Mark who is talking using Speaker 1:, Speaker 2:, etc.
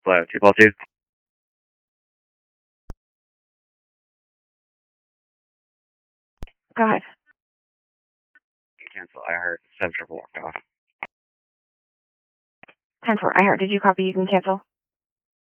Speaker 1: Hello, 2
Speaker 2: Go ahead.
Speaker 1: Cancel. I heard 7 triple walked off.
Speaker 2: 10-4. I heard. Did you copy? You can cancel.